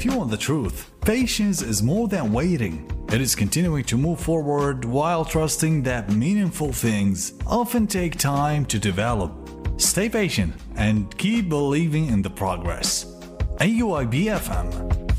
if you want the truth, patience is more than waiting. It is continuing to move forward while trusting that meaningful things often take time to develop. Stay patient and keep believing in the progress. AUIB FM